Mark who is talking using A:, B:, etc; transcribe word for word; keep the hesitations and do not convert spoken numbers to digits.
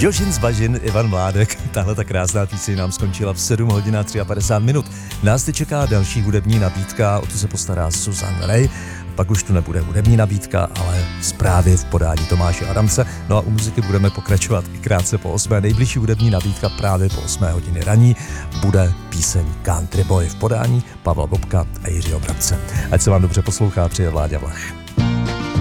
A: Jožin Zbažin, Ivan Mládek. Tahle ta krásná píseň nám skončila v sedm hodin a padesát tři minut. Nás teď čeká další hudební nabídka, o tu se postará Susan Ray. Pak už tu nebude hudební nabídka, ale zprávy v podání Tomáše Adamce. No a u muziky budeme pokračovat i krátce po osmé. Nejbližší hudební nabídka právě po osmé hodiny raní bude píseň Country Boy v podání Pavla Bobka a Jiřího Brabce. Ať se vám dobře poslouchá, přeje Vláďa Vlach.